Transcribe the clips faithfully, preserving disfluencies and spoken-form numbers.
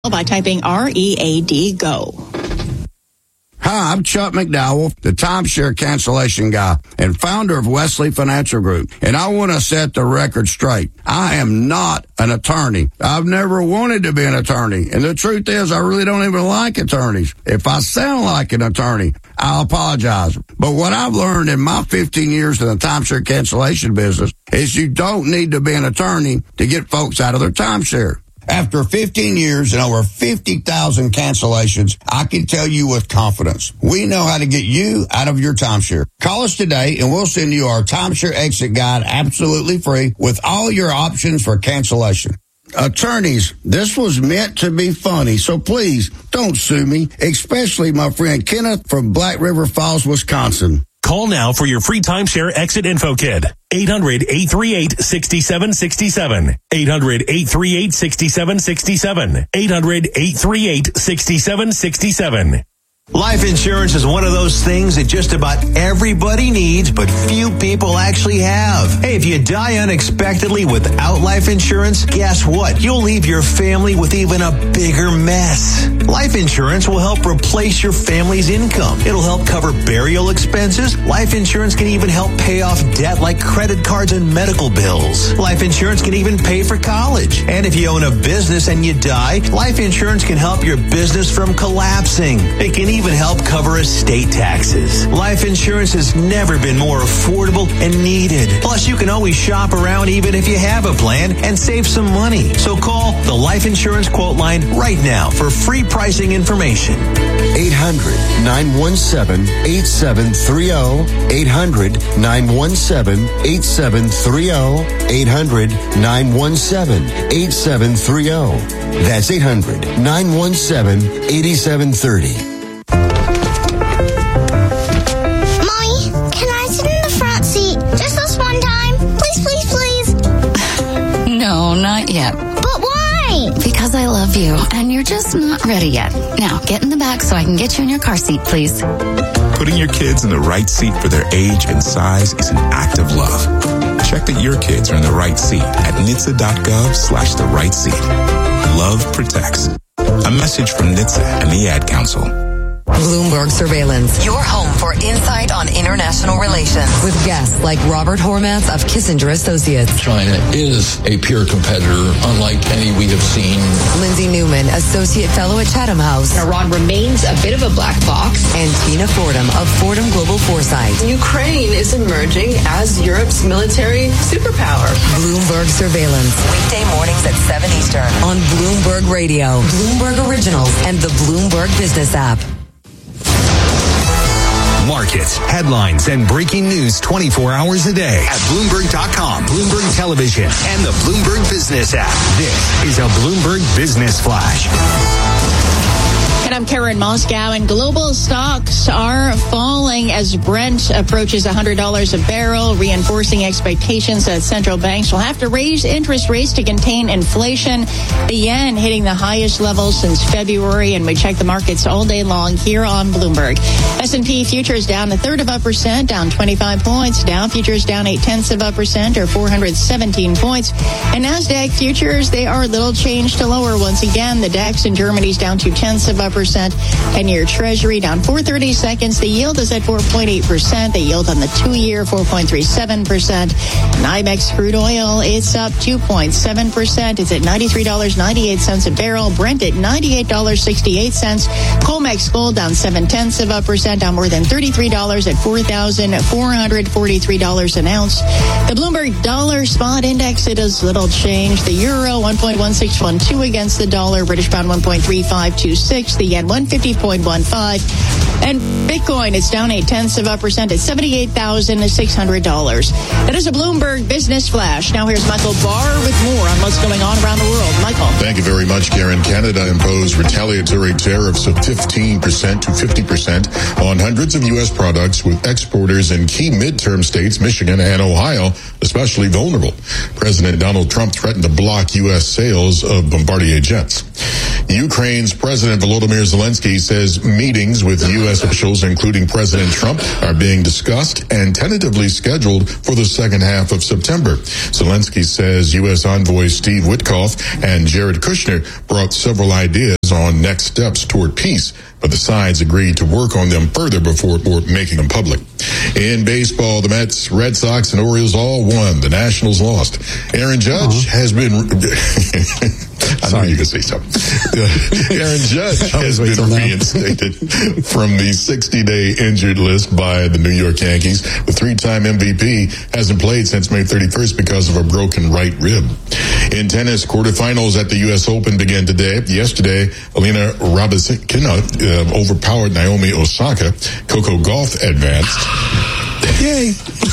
by typing R E A D GO. Hi, I'm Chuck McDowell, the timeshare cancellation guy and founder of Wesley Financial Group. And I want to set the record straight. I am not an attorney. I've never wanted to be an attorney. And the truth is, I really don't even like attorneys. If I sound like an attorney, I'll apologize. But what I've learned in my fifteen years in the timeshare cancellation business is you don't need to be an attorney to get folks out of their timeshare. After fifteen years and over fifty thousand cancellations, I can tell you with confidence, we know how to get you out of your timeshare. Call us today and we'll send you our timeshare exit guide absolutely free with all your options for cancellation. Attorneys, this was meant to be funny, so please don't sue me, especially my friend Kenneth from Black River Falls, Wisconsin. Call now for your free timeshare exit info kit. eight hundred, eight three eight, six seven six seven. eight hundred, eight three eight, six seven six seven. eight hundred, eight three eight, six seven six seven. Life insurance is one of those things that just about everybody needs, but few people actually have. Hey, if you die unexpectedly without life insurance, guess what? You'll leave your family with even a bigger mess. Life insurance will help replace your family's income. It'll help cover burial expenses. Life insurance can even help pay off debt like credit cards and medical bills. Life insurance can even pay for college. And if you own a business and you die, life insurance can help your business from collapsing. It can even even help cover estate taxes. Life insurance has never been more affordable and needed. Plus, you can always shop around even if you have a plan and save some money. So call the Life Insurance Quote Line right now for free pricing information. eight hundred, nine one seven, eight seven three zero. eight hundred, nine one seven, eight seven three zero. eight hundred, nine one seven, eight seven three zero. That's eight hundred, nine one seven, eight seven three zero. No, not yet. But why? Because I love you, and you're just not ready yet. Now, get in the back so I can get you in your car seat, please. Putting your kids in the right seat for their age and size is an act of love. Check that your kids are in the right seat at N H T S A dot gov slash the right seat. Love protects. A message from N H T S A and the Ad Council. Bloomberg Surveillance, your home for insight on international relations. With guests like Robert Hormats of Kissinger Associates. China is a peer competitor, unlike any we have seen. Lindsay Newman, Associate Fellow at Chatham House. Iran remains a bit of a black box. And Tina Fordham of Fordham Global Foresight. Ukraine is emerging as Europe's military superpower. Bloomberg Surveillance. Weekday mornings at seven Eastern. On Bloomberg Radio, Bloomberg Originals, and the Bloomberg Business app. Markets, headlines, and breaking news twenty-four hours a day at Bloomberg dot com, Bloomberg Television, and the Bloomberg Business app. This is a Bloomberg Business Flash. And I'm Karen Moscow, and global stocks are falling as Brent approaches one hundred dollars a barrel, reinforcing expectations that central banks will have to raise interest rates to contain inflation. The yen hitting the highest level since February, and we check the markets all day long here on Bloomberg. S and P futures down a third of a percent, down twenty-five points. Dow futures down eight tenths of a percent, or four hundred seventeen points. And NASDAQ futures, they are little change to lower once again. The DAX in Germany's down two tenths of a percent. ten-year Treasury down four thirty seconds. The yield is at four point eight percent. The yield on the two-year, four point three seven percent. NYMEX crude oil, it's up two point seven percent. It's at ninety-three dollars and ninety-eight cents a barrel. Brent at ninety-eight dollars and sixty-eight cents. COMEX gold down seven tenths of a percent, down more than thirty-three dollars at four thousand four hundred forty-three dollars an ounce. The Bloomberg Dollar Spot Index, it is little change. The euro, one point one six one two against the dollar. British pound, one point three five two six. The yen, one fifty point one five. And Bitcoin, it's down eight tenths of a percent at seventy-eight thousand six hundred dollars. That is a Bloomberg Business Flash. Now here's Michael Barr with more on what's going on around the world. Michael. Thank you very much, Karen. Canada imposed retaliatory tariffs of fifteen percent to fifty percent on hundreds of U S products, with exporters in key midterm states, Michigan and Ohio, especially vulnerable. President Donald Trump threatened to block U S sales of Bombardier jets. Ukraine's President Volodymyr Zelensky says meetings with U S officials, including President Trump, are being discussed and tentatively scheduled for the second half of September. Zelensky says U S envoy Steve Witkoff and Jared Kushner brought several ideas on next steps toward peace, but the sides agreed to work on them further before making them public. In baseball, the Mets, Red Sox, and Orioles all won. The Nationals lost. Aaron Judge uh-huh. has been... I know you can say something. Aaron Judge has been reinstated from the sixty-day injured list by the New York Yankees. The three-time M V P hasn't played since May thirty-first because of a broken right rib. In tennis, quarterfinals at the U S Open began today. Yesterday, Alina Rybakina uh, overpowered Naomi Osaka. Coco Gauff advanced. Yay.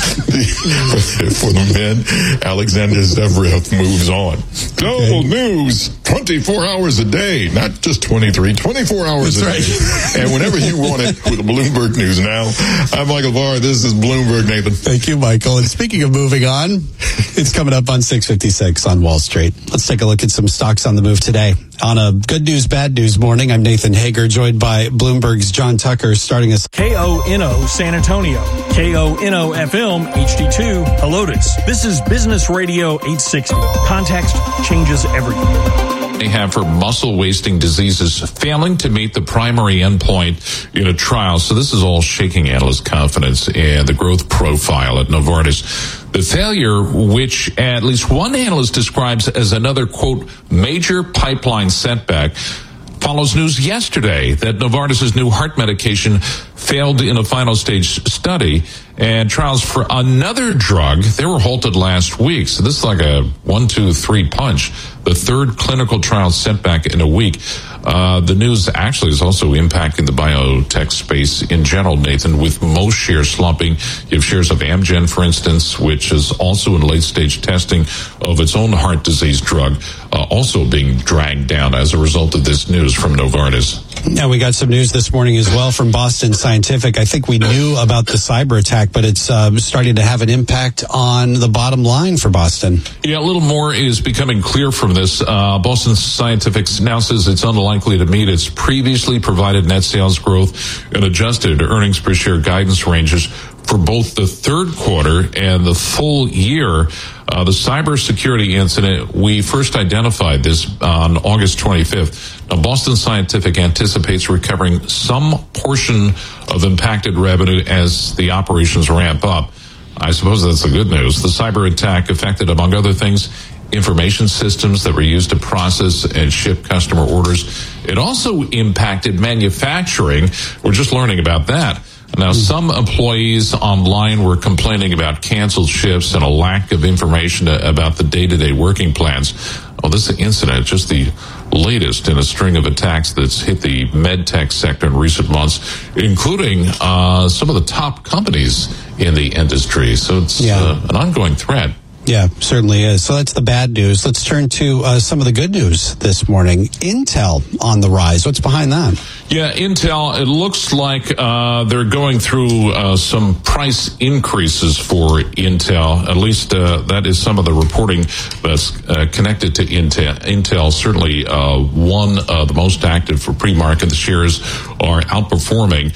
For the men, Alexander Zverev moves on. Global okay. news, twenty-four hours a day, not just twenty-three, twenty-four hours That's a right. day. And whenever you want it with Bloomberg News Now, I'm Michael Barr. This is Bloomberg, Nathan. Thank you, Michael. And speaking of moving on, it's coming up on six fifty-six on Wall Street. Let's take a look at some stocks on the move today. On a good news, bad news morning, I'm Nathan Hager, joined by Bloomberg's John Tucker, starting us. K O N O San Antonio, K O N O F M H D two Helotes. This is Business Radio eight sixty. Context changes everything. They have for muscle wasting diseases failing to meet the primary endpoint in a trial. So this is all shaking analyst confidence in the growth profile at Novartis. The failure, which at least one analyst describes as another, quote, major pipeline setback, follows news yesterday that Novartis' new heart medication failed in a final stage study, and trials for another drug, they were halted last week. So this is like a one, two, three punch. The third clinical trial setback in a week. Uh, the news actually is also impacting the biotech space in general, Nathan, with most shares slumping. You have shares of Amgen, for instance, which is also in late-stage testing of its own heart disease drug, uh, also being dragged down as a result of this news from Novartis. Yeah, we got some news this morning as well from Boston Scientific. I think we knew about the cyber attack, but it's uh, starting to have an impact on the bottom line for Boston. Yeah, a little more is becoming clear from this. Uh, Boston Scientific announces it's unlikely to meet its previously provided net sales growth and adjusted earnings per share guidance ranges for both the third quarter and the full year. Uh, the cybersecurity incident, we first identified this on August twenty-fifth. Now, Boston Scientific anticipates recovering some portion of impacted revenue as the operations ramp up. I suppose that's the good news. The cyber attack affected, among other things, information systems that were used to process and ship customer orders. It also impacted manufacturing. We're just learning about that. Now, some employees online were complaining about canceled shifts and a lack of information about the day-to-day working plans. Well, this incident, just the latest in a string of attacks that's hit the med tech sector in recent months, including uh, some of the top companies in the industry. So it's yeah. uh, an ongoing threat. Yeah, certainly is. So that's the bad news. Let's turn to uh, some of the good news this morning. Intel on the rise. What's behind that? Yeah, Intel, it looks like uh, they're going through uh, some price increases for Intel. At least uh, that is some of the reporting that's uh, connected to Intel. Intel, certainly uh, one of the most active for pre-market. The shares are outperforming.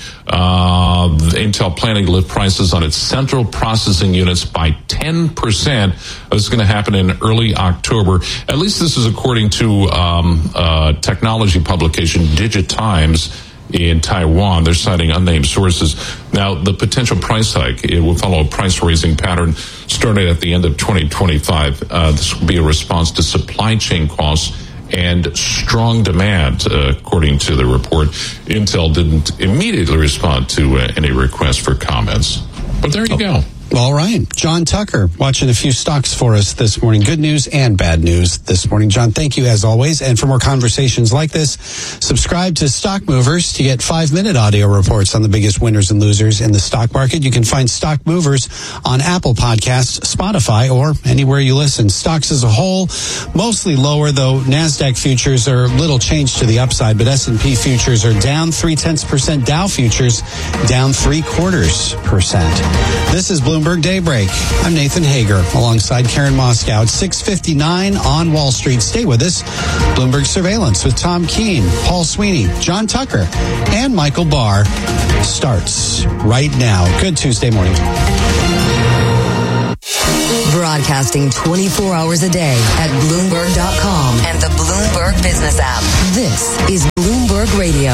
Uh, Intel planning to lift prices on its central processing units by ten percent. This is going to happen in early October. At least this is according to um, uh, technology publication DigiTimes in Taiwan. They're citing unnamed sources. Now, the potential price hike, it will follow a price-raising pattern starting at the end of twenty twenty-five. Uh, this will be a response to supply chain costs and strong demand, uh, according to the report. Intel didn't immediately respond to uh, any requests for comments. But there you go. All right. John Tucker watching a few stocks for us this morning. Good news and bad news this morning. John, thank you as always. And for more conversations like this, subscribe to Stock Movers to get five-minute audio reports on the biggest winners and losers in the stock market. You can find Stock Movers on Apple Podcasts, Spotify, or anywhere you listen. Stocks as a whole, mostly lower, though NASDAQ futures are little change to the upside, but S and P futures are down three-tenths percent. Dow futures down three-quarters percent. This is Bloomberg Bloomberg Daybreak. I'm Nathan Hager alongside Karen Moscow at six fifty-nine on Wall Street. Stay with us. Bloomberg Surveillance with Tom Keene, Paul Sweeney, John Tucker, and Michael Barr starts right now. Good Tuesday morning. Broadcasting twenty-four hours a day at Bloomberg dot com and the Bloomberg Business app. This is Bloomberg Radio.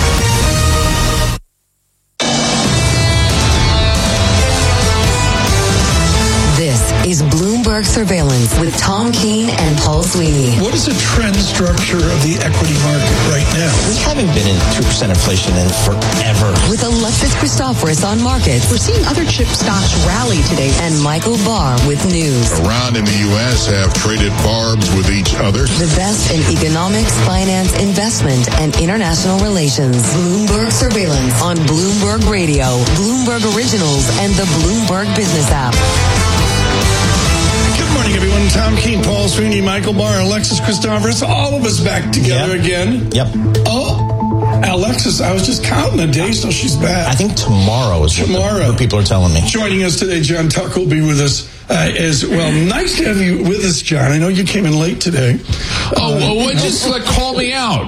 This is Bloomberg Surveillance with Tom Keene and Paul Sweeney. What is the trend structure of the equity market right now? We haven't been in two percent inflation in forever. With Alexis Christoforous on markets. We're seeing other chip stocks rally today. And Michael Barr with news. Iran and the U S have traded barbs with each other. The best in economics, finance, investment, and international relations. Bloomberg Surveillance on Bloomberg Radio, Bloomberg Originals, and the Bloomberg Business app. Good morning, everyone. Tom Keene, Paul Sweeney, Michael Barr, Alexis Christoforous, all of us back together yep. again. Yep. Oh, Alexis, I was just counting the days till she's back. I think tomorrow is tomorrow. What, the, what people are telling me. Joining us today, John Tucker will be with us uh, as well. Nice to have you with us, John. I know you came in late today. Oh, uh, well, just uh, call me out.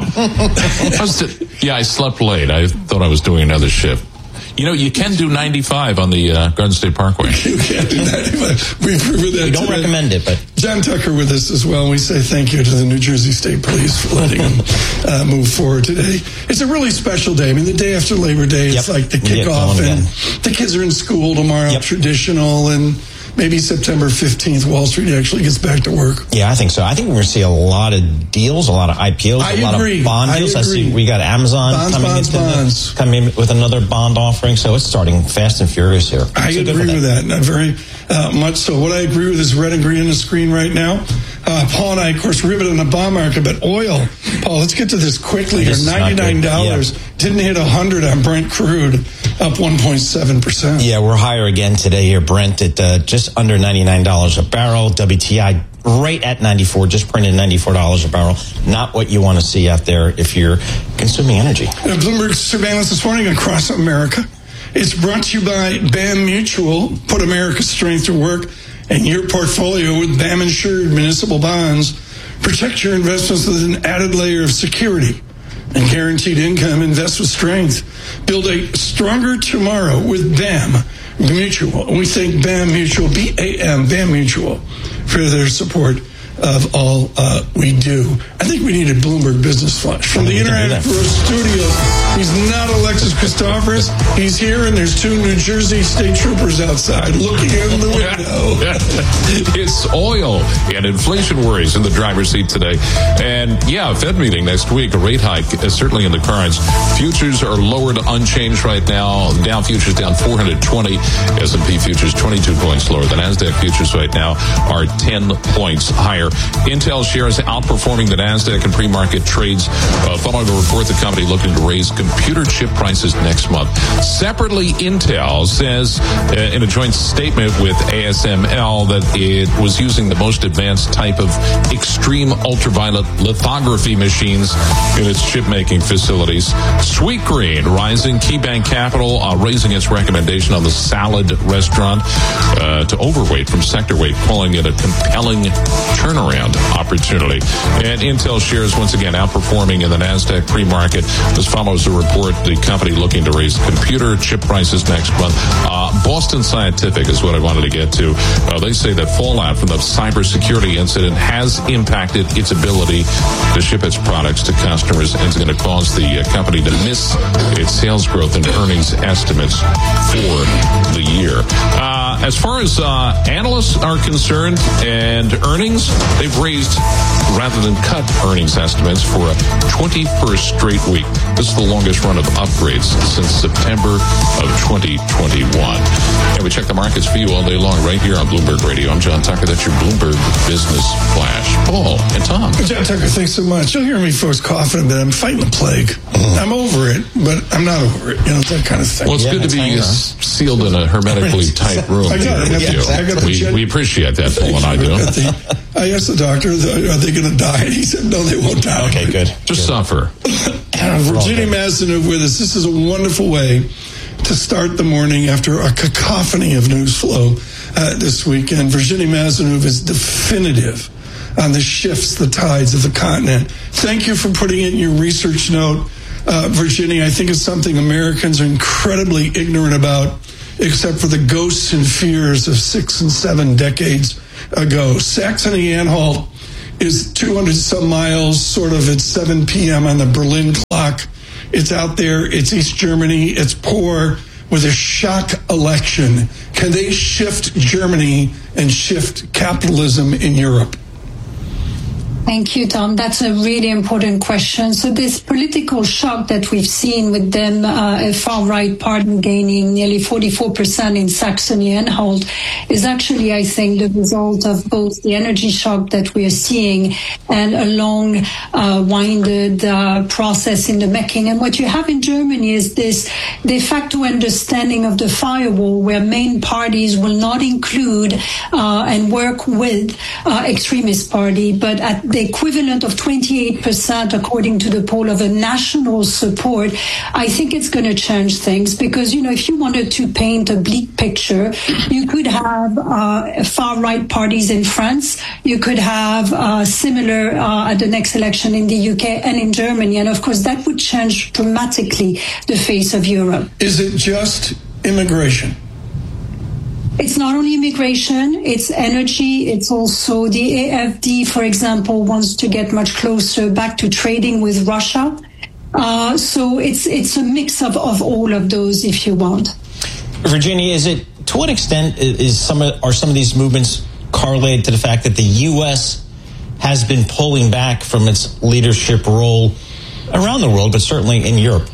I was to, yeah, I slept late. I thought I was doing another shift. You know, you can do ninety-five on the uh, Garden State Parkway. You can do ninety-five. We've proven that. We don't today. recommend it, but John Tucker with us as well. We say thank you to the New Jersey State Police for letting him uh, move forward today. It's a really special day. I mean, the day after Labor Day, it's yep. like the kickoff, and the kids are in school tomorrow, yep. traditional, and maybe September fifteenth, Wall Street actually gets back to work. Yeah, I think so. I think we're going to see a lot of deals, a lot of I P Os, I a lot agree. of bond I deals. agree. I see we got Amazon bonds, coming, bonds, into bonds. The, coming with another bond offering, so it's starting fast and furious here. I so agree with that, and very uh, much so. What I agree with is red and green on the screen right now. Uh, Paul and I, of course, rivet on the bond market, but oil. Paul, let's get to this quickly. Here, ninety-nine dollars. Yeah. Didn't hit one hundred on Brent crude, up one point seven percent. Yeah, we're higher again today here. Brent at uh, just under ninety-nine dollars a barrel. W T I right at ninety-four, just printed ninety-four dollars a barrel. Not what you want to see out there if you're consuming energy. Uh, Bloomberg Surveillance this morning across America. It's brought to you by B A M Mutual. Put America's strength to work in your portfolio with B A M insured municipal bonds. Protect your investments with an added layer of security and guaranteed income. Invest with strength. Build a stronger tomorrow with B A M Mutual. We thank B A M Mutual, B A M, B A M Mutual, for their support of all uh, we do. I think we need a Bloomberg Business Flash. From the Internet Studios, he's not Alexis Christoforous. He's here, and there's two New Jersey state troopers outside looking in the window. It's oil and inflation worries in the driver's seat today. And, yeah, a Fed meeting next week, a rate hike is certainly in the cards. Futures are lowered unchanged right now. Dow futures down four hundred twenty. S and P futures twenty-two points lower. The NASDAQ futures right now are ten points higher. Intel shares outperforming the NASDAQ in pre-market trades uh, following a report the company looking to raise computer chip prices next month. Separately, Intel says uh, in a joint statement with A S M L that it was using the most advanced type of extreme ultraviolet lithography machines in its chip-making facilities. Sweetgreen rising. KeyBank Capital uh, raising its recommendation on the salad restaurant uh, to overweight from sector weight, calling it a compelling turnaround opportunity. And Intel shares once again outperforming in the NASDAQ pre-market. This follows a report the company looking to raise computer chip prices next month. Uh, Boston Scientific is what I wanted to get to. Uh, they say that fallout from the cybersecurity incident has impacted its ability to ship its products to customers and is going to cause the uh, company to miss its sales growth and earnings estimates for the year. Uh, as far as uh, analysts are concerned and earnings, they've raised rather than cut earnings estimates for a twenty-first straight week. This is the longest run of upgrades since September of twenty twenty-one. And we check the markets for you all day long right here on Bloomberg Radio. I'm John Tucker. That's your Bloomberg Business Flash. Paul and Tom. John Tucker, thanks so much. You'll hear me folks coughing a bit. I'm fighting the plague. Mm. I'm over it, but I'm not over it. You know, that kind of thing. Well, it's yeah, good to be sealed in a hermetically tight room. I got it. With Yeah, you. I got the we, jet- we appreciate that, Paul and I do. The, I asked the doctor, are they going to die? And he said, no, they won't die. Okay, good. Just good. suffer. Virginia Madsen with us. This is a wonderful way to start the morning after a cacophony of news flow uh, this weekend. Virginie Mazenouv is definitive on the shifts, the tides of the continent. Thank you for putting it in your research note, uh, Virginie. I think it's something Americans are incredibly ignorant about, except for the ghosts and fears of six and seven decades ago. Saxony-Anhalt is two hundred some miles, sort of at seven p.m. on the Berlin clock. It's out there. It's East Germany. It's poor with a shock election. Can they shift Germany and shift capitalism in Europe? Thank you, Tom. That's a really important question. So this political shock that we've seen with them, uh, a far-right party gaining nearly forty-four percent in Saxony-Anhalt, is actually, I think, the result of both the energy shock that we are seeing and a long, uh, winded uh, process in the making. And what you have in Germany is this de facto understanding of the firewall, where main parties will not include uh, and work with uh, extremist party, but at the equivalent of twenty-eight percent, according to the poll, of a national support. I think it's going to change things because, you know, if you wanted to paint a bleak picture, you could have uh, far-right parties in France. You could have uh, similar uh, at the next election in the U K and in Germany. And, of course, that would change dramatically the face of Europe. Is it just immigration? It's not only immigration, it's energy. It's also the A F D, for example, wants to get much closer back to trading with Russia. Uh, so it's it's a mix of, of all of those, if you want. Virginie, is it, to what extent is some of, are some of these movements correlated to the fact that the U S has been pulling back from its leadership role around the world, but certainly in Europe?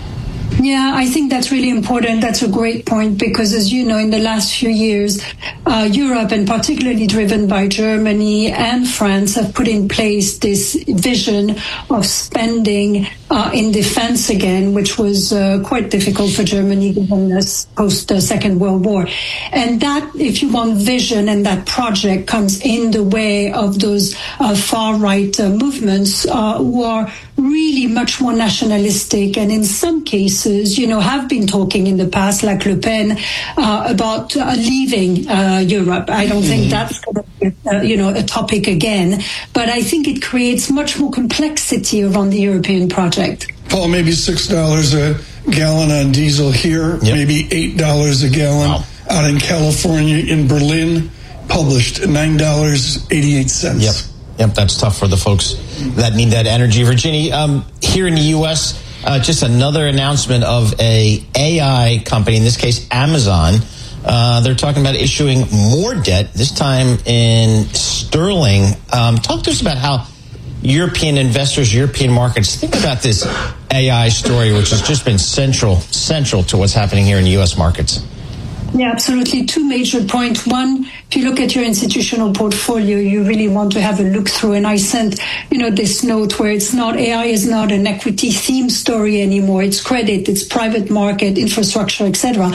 Yeah, I think that's really important. That's a great point because, as you know, in the last few years, uh, Europe, and particularly driven by Germany and France, have put in place this vision of spending uh, in defense again, which was uh, quite difficult for Germany given this post-Second World War. And that, if you want, vision and that project comes in the way of those uh, far-right uh, movements uh, who are really much more nationalistic and in some cases, you know, have been talking in the past, like Le Pen, uh, about uh, leaving uh, Europe. I don't mm-hmm. think that's going to be, uh, you know, a topic again, but I think it creates much more complexity around the European project. Paul, maybe six dollars a gallon on diesel here, yep. maybe eight dollars a gallon wow. out in California, in Berlin, published nine dollars and eighty-eight cents. Yep. Yep, that's tough for the folks that need that energy. Virginie, um, here in the U S, uh, just another announcement of a AI company, in this case, Amazon. Uh, they're talking about issuing more debt, this time in sterling. Um, talk to us about how European investors, European markets think about this A I story, which has just been central, central to what's happening here in U S markets. Yeah, absolutely. Two major points. One, if you look at your institutional portfolio, you really want to have a look through. And I sent, you know, this note where it's not, A I is not an equity theme story anymore. It's credit, it's private market, infrastructure, et cetera.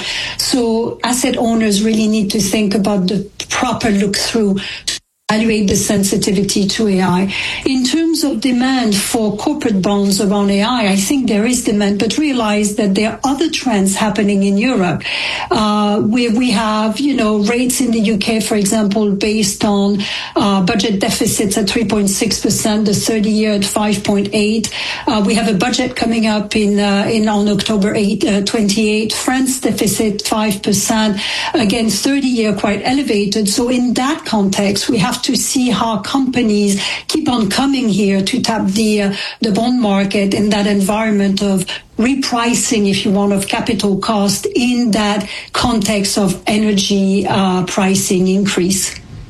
So asset owners really need to think about the proper look through to evaluate the sensitivity to A I. In terms of demand for corporate bonds around A I, I think there is demand, but realize that there are other trends happening in Europe, uh, where we have, you know, rates in the U K, for example, based on uh, budget deficits at three point six percent, the thirty year at five point eight. Uh, we have a budget coming up in, uh, in on October eighth, uh, twenty-eight. France deficit five percent. Again, thirty year quite elevated. So in that context, we have to see how companies keep on coming here to tap the uh, the bond market in that environment of repricing, if you want, of capital cost in that context of energy uh, pricing increase.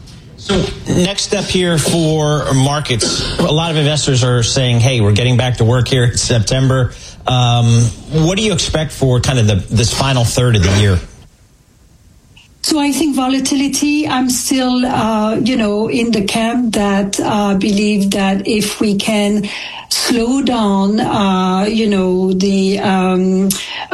So next step here for markets, a lot of investors are saying, hey, we're getting back to work here in September. Um, what do you expect for kind of the this final third of the year? So I think volatility, I'm still, uh, you know, in the camp that uh, believe that if we can slow down, uh, you know, the um,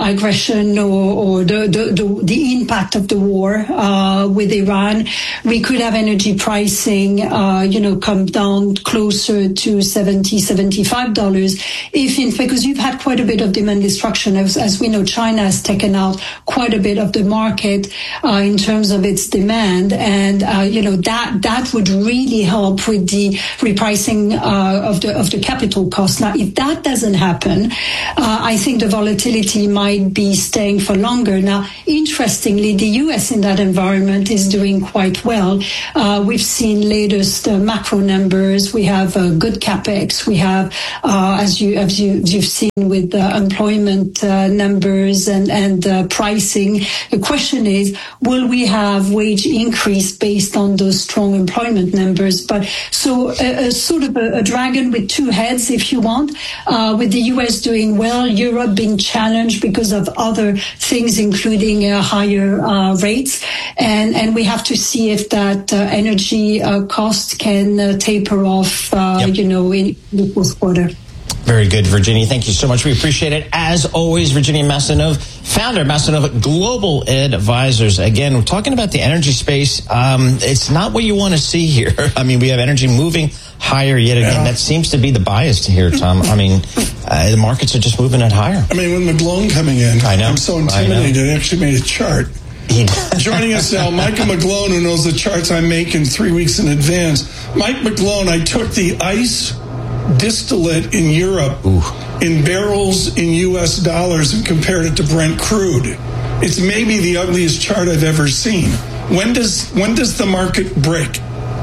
aggression or, or the, the, the, the impact of the war uh, with Iran, we could have energy pricing, uh, you know, come down closer to seventy, seventy-five dollars. If in because you've had quite a bit of demand destruction, as, as we know, China has taken out quite a bit of the market uh, in terms of its demand, and uh, you know that that would really help with the repricing uh, of the of the capital cost. Now, if that doesn't happen, uh, I think the volatility might be staying for longer. Now, interestingly, the U S in that environment is doing quite well. Uh, we've seen latest uh, macro numbers. We have uh, good capex. We have, uh, as you as you you've seen with uh, employment uh, numbers and and uh, pricing. The question is, will we have wage increase based on those strong employment numbers? But so a, a sort of a, a dragon with two heads, if you want, uh, with the U S doing well, Europe being challenged because of other things, including uh, higher uh, rates, and and we have to see if that uh, energy uh, cost can uh, taper off, uh, yep. you know, in the fourth quarter. Very good, Virginia. Thank you so much. We appreciate it. As always, Virginia Massanova, founder, Massanova Global Advisors. Again, we're talking about the energy space. Um, it's not what you want to see here. I mean, we have energy moving higher yet again. Yeah. That seems to be the bias here, Tom. I mean, uh, the markets are just moving it higher. I mean, with McGlone coming in, I know. I'm so intimidated. I actually made a chart. Joining us now, Michael McGlone, who knows the charts I make in three weeks in advance. Mike McGlone, I took the ICE distillate in Europe Ooh. in barrels in U S dollars and compared it to Brent crude. It's maybe the ugliest chart I've ever seen. When does when does the market break?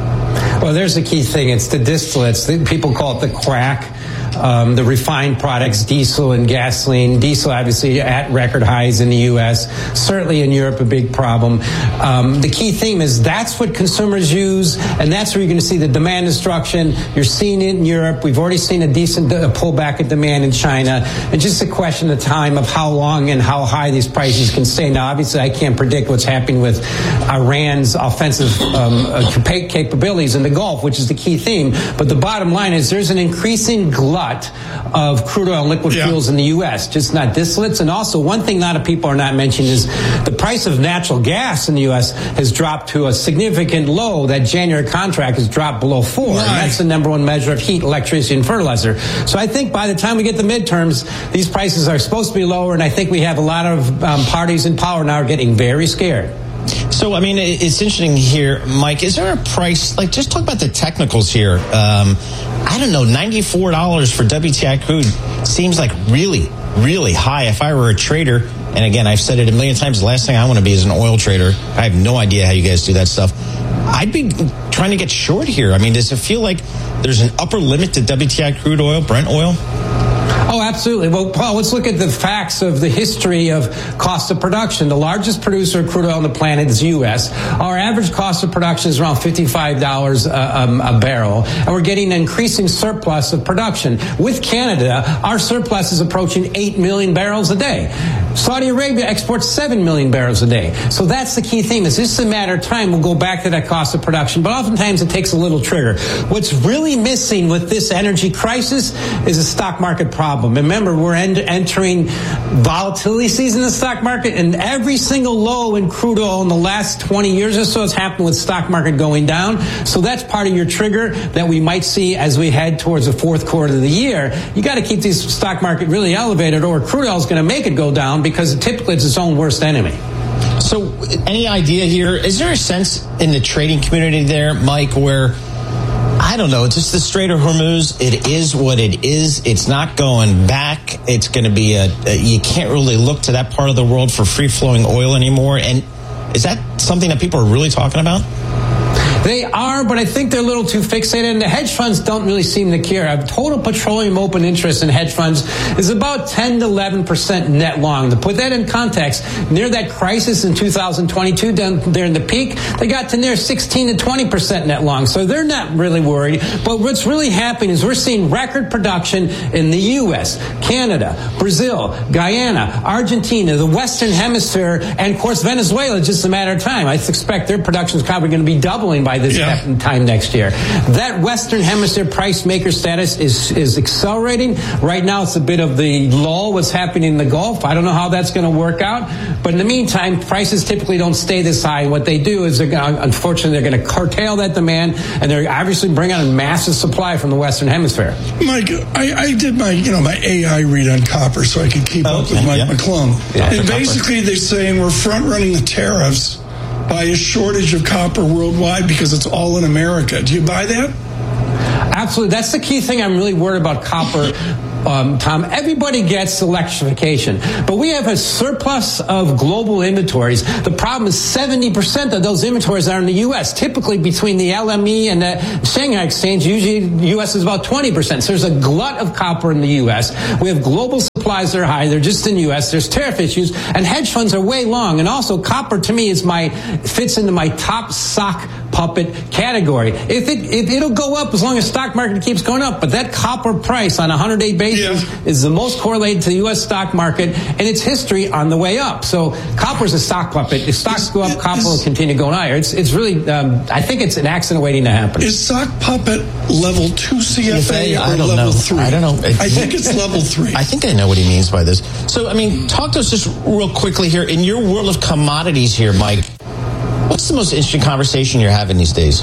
Well, there's a key thing. It's the distillates. People call it the crack. Um, the refined products, diesel and gasoline. Diesel, obviously, at record highs in the U S. Certainly in Europe, a big problem. Um, the key theme is that's what consumers use, and that's where you're going to see the demand destruction. You're seeing it in Europe. We've already seen a decent uh, pullback in demand in China. It's just a question of time of how long and how high these prices can stay. Now, obviously, I can't predict what's happening with Iran's offensive um, uh, capabilities in the Gulf, which is the key theme. But the bottom line is there's an increasing glut of crude oil and liquid yeah. fuels in the U S, just not distillates. And also, one thing a lot of people are not mentioning is the price of natural gas in the U S has dropped to a significant low. That January contract has dropped below four. Right. And that's the number one measure of heat, electricity, and fertilizer. So I think by the time we get the midterms, these prices are supposed to be lower. And I think we have a lot of um, parties in power now are getting very scared. So, I mean, it's interesting here, Mike. Is there a price, like, just talk about the technicals here. Um, I don't know, ninety-four dollars for W T I crude seems like really, really high. If I were a trader, and again, I've said it a million times, the last thing I want to be is an oil trader. I have no idea how you guys do that stuff. I'd be trying to get short here. I mean, does it feel like there's an upper limit to W T I crude oil, Brent oil? Oh, absolutely. Well, Paul, let's look at the facts of the history of cost of production. The largest producer of crude oil on the planet is the U S. Our average cost of production is around fifty-five dollars a, um, a barrel, and we're getting an increasing surplus of production. With Canada, our surplus is approaching eight million barrels a day. Saudi Arabia exports seven million barrels a day. So that's the key thing. It's just a matter of time. We'll go back to that cost of production, but oftentimes it takes a little trigger. What's really missing with this energy crisis is a stock market problem. Remember, we're en- entering volatility season in the stock market, and every single low in crude oil in the last twenty years or so has happened with stock market going down. So that's part of your trigger that we might see as we head towards the fourth quarter of the year. You got to keep this stock market really elevated, or crude oil is going to make it go down, because typically it's its own worst enemy. So any idea here, is there a sense in the trading community there, Mike, where, I don't know, just the Strait of Hormuz, it is what it is. It's not going back. It's going to be a, a, you can't really look to that part of the world for free-flowing oil anymore. And is that something that people are really talking about? They are, but I think they're a little too fixated, and the hedge funds don't really seem to care. A total petroleum open interest in hedge funds is about ten to eleven percent net long. To put that in context, near that crisis in two thousand twenty-two, down during the peak, they got to near sixteen to twenty percent net long. So they're not really worried. But what's really happening is we're seeing record production in the U S, Canada, Brazil, Guyana, Argentina, the Western Hemisphere, and, of course, Venezuela. Just a matter of time. I expect their production is probably going to be doubling by by this Yeah. time next year. That Western Hemisphere price maker status is is accelerating. Right now, it's a bit of the lull, what's happening in the Gulf. I don't know how that's going to work out. But in the meantime, prices typically don't stay this high. What they do is, they're gonna, unfortunately, they're going to curtail that demand, and they're obviously bringing on a massive supply from the Western Hemisphere. Mike, I, I did my, you know, my A I read on copper so I could keep Oh, up okay, with Mike yeah. McClung. Yeah. And Copper. basically, they're saying we're front running the tariffs by a shortage of copper worldwide because it's all in America. Do you buy that? Absolutely. That's the key thing I'm really worried about copper, um, Tom. Everybody gets electrification, but we have a surplus of global inventories. The problem is seventy percent of those inventories are in the U S. Typically between the L M E and the Shanghai Exchange, usually the U S is about twenty percent. So there's a glut of copper in the U S. We have global supplies that are high. They're just in the U S. There's tariff issues, and hedge funds are way long. And also, copper to me is my fits into my top sock puppet category. If it if it'll go up as long as stock market keeps going up, but that copper price on a hundred-day basis yeah. is the most correlated to the U S stock market and its history on the way up. So copper's a stock puppet. If stocks go up, copper will continue going higher. It's it's really um, I think it's an accident waiting to happen. Is sock puppet level two C F A or I don't level know. three? I don't know. I think it's level three. I think I know what he means by this. So, I mean, talk to us just real quickly here. In your world of commodities here, Mike, what's the most interesting conversation you're having these days?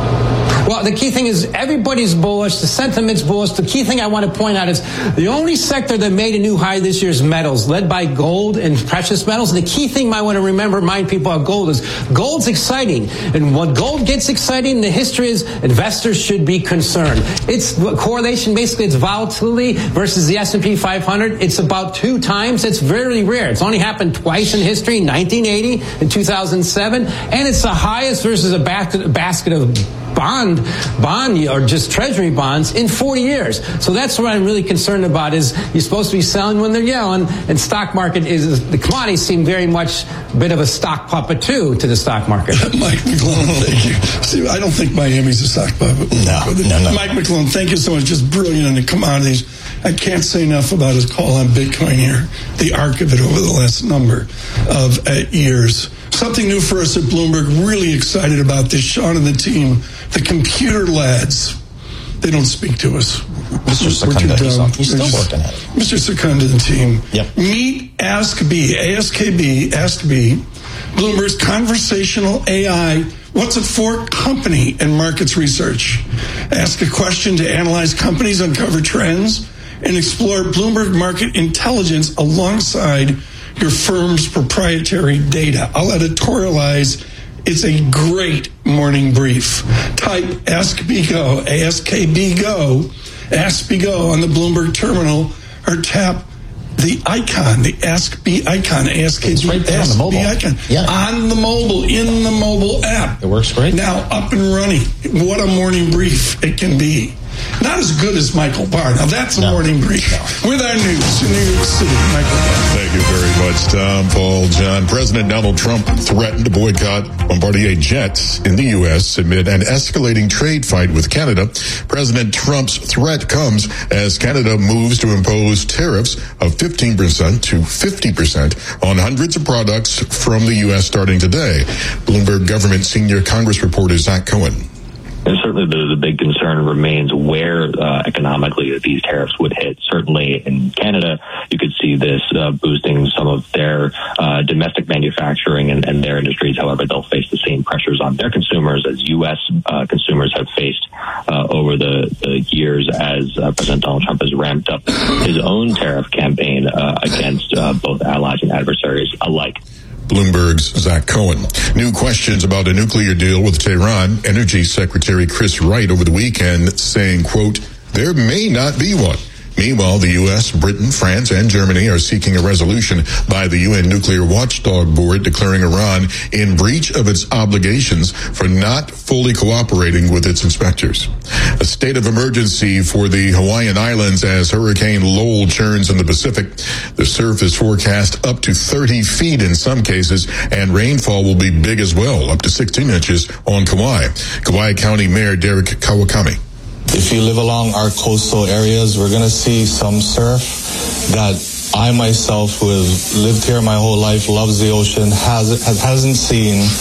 Well, the key thing is everybody's bullish. The sentiment's bullish. The key thing I want to point out is the only sector that made a new high this year is metals, led by gold and precious metals. And the key thing I want to remember, remind people about gold is gold's exciting. And when gold gets exciting, the history is investors should be concerned. It's correlation, basically, it's volatility versus the S and P five hundred. It's about two times. It's very rare. It's only happened twice in history, nineteen eighty and two thousand seven. And it's the highest versus a basket, basket of bond, bond or just treasury bonds in forty years. So that's what I'm really concerned about is you're supposed to be selling when they're yelling, and stock market is, the commodities seem very much a bit of a stock puppet too to the stock market. Mike McClung, thank you. See, I don't think Miami's a stock puppet. No, no, no. Mike McClung, thank you so much. Just brilliant on the commodities. I can't say enough about his call on Bitcoin here, the arc of it over the last number of uh, years. Something new for us at Bloomberg. Really excited about this. Sean and the team, the computer lads, they don't speak to us. Mister Secunda, he's, he's still working at it. Mister Secunda and team. Yep. Meet Ask B, A S K B, Ask B, Bloomberg's conversational A I. What's it for? Company and markets research. Ask a question to analyze companies, uncover trends, and explore Bloomberg market intelligence alongside your firm's proprietary data. I'll editorialize. It's a great morning brief. Type Ask B Go, A S K B Go, Ask B Go on the Bloomberg terminal, or tap the icon, the Ask B icon, A S K B, it's right there on the mobile. icon, yeah. on the mobile, in the mobile app. It works great. Now up and running. What a morning brief it can be. Not as good as Michael Barr. Now that's a no. morning brief. No. With our news in New York City, Michael Barr. Thank you very much, Tom, Paul, John. President Donald Trump threatened to boycott Bombardier jets in the U S amid an escalating trade fight with Canada. President Trump's threat comes as Canada moves to impose tariffs of fifteen percent to fifty percent on hundreds of products from the U S starting today. Bloomberg government senior Congress reporter Zach Cohen. And certainly the, the big concern remains where uh, economically these tariffs would hit. Certainly in Canada, you could see this uh, boosting some of their uh, domestic manufacturing and, and their industries. However, they'll face the same pressures on their consumers as U S uh, consumers have faced uh, over the, the years as uh, President Donald Trump has ramped up his own tariff campaign uh, against uh, both allies and adversaries alike. Bloomberg's Zach Cohen. New questions about a nuclear deal with Tehran. Energy Secretary Chris Wright over the weekend saying, quote, there may not be one. Meanwhile, the U S, Britain, France, and Germany are seeking a resolution by the U N Nuclear Watchdog Board declaring Iran in breach of its obligations for not fully cooperating with its inspectors. A state of emergency for the Hawaiian Islands as Hurricane Lowell churns in the Pacific. The surf is forecast up to thirty feet in some cases, and rainfall will be big as well, up to sixteen inches on Kauai. Kauai County Mayor Derek Kawakami. If you live along our coastal areas, we're going to see some surf that I myself, who have lived here my whole life, loves the ocean, has, hasn't seen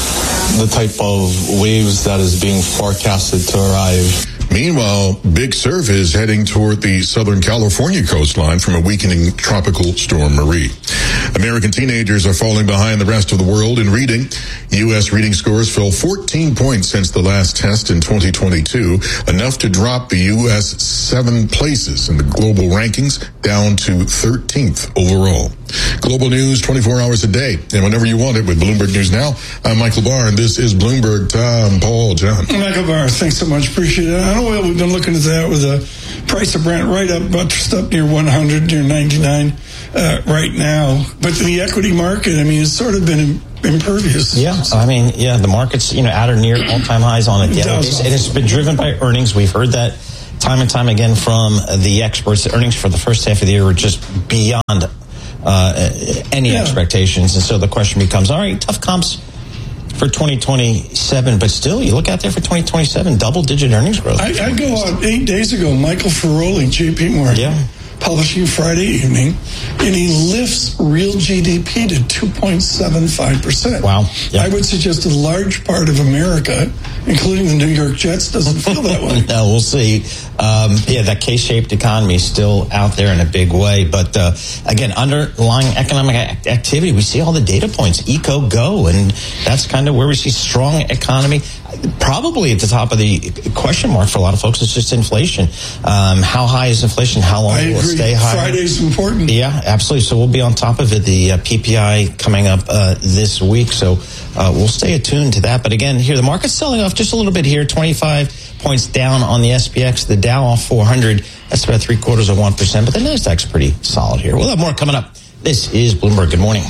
the type of waves that is being forecasted to arrive. Meanwhile, Big Surf is heading toward the Southern California coastline from a weakening tropical storm Marie. American teenagers are falling behind the rest of the world in reading. U S reading scores fell fourteen points since the last test in twenty twenty-two, enough to drop the U S seven places in the global rankings down to thirteenth overall. Global news twenty-four hours a day, and whenever you want it with Bloomberg News Now. I'm Michael Barr, and this is Bloomberg. Tom, Paul, John. Michael Barr, thanks so much. Appreciate it. I know we've been looking at that with the price of Brent right up, buttressed up near one hundred, near ninety-nine uh, right now. But the equity market, I mean, it's sort of been impervious. Yeah, I mean, yeah, the market's, you know, at or near all-time highs on a daily basis. It has been driven by earnings. We've heard that time and time again from the experts. The earnings for the first half of the year were just beyond uh, any yeah. expectations. And so the question becomes, all right, tough comps for twenty twenty-seven, but still, you look out there for twenty twenty-seven, double-digit earnings growth. I, I go on eight days ago, Michael Ferroli, J P Morgan, yeah. publishing Friday evening, and he lifts real G D P to two point seven five percent. Wow. Yep. I would suggest a large part of America, including the New York Jets, doesn't feel that way. No, we'll see. Um, yeah, that K-shaped economy is still out there in a big way. But uh, again, underlying economic act- activity, we see all the data points, eco go, and that's kind of where we see strong economy. Probably at the top of the question mark for a lot of folks is just inflation. Um, how high is inflation? How long I will agree. it stay high? Friday's important. Yeah, absolutely. So we'll be on top of it. The uh, P P I coming up uh, this week. So uh, we'll stay attuned to that. But again, here, the market's selling off just a little bit here, twenty-five points down on the S P X, the Dow off four hundred. That's about three quarters of one percent. But the Nasdaq's pretty solid here. We'll have more coming up. This is Bloomberg. Good morning.